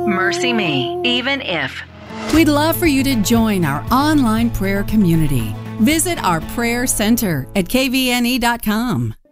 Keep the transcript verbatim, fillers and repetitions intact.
Mercy Me, Even If. We'd love for you to join our online prayer community. Visit our prayer center at k v n e dot com.